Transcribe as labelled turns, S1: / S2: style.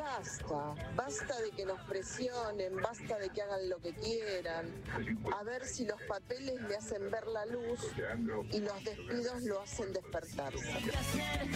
S1: basta de que nos presionen, basta de que hagan lo que quieran, a ver si los papeles le hacen ver la luz y los despidos lo hacen despertarse.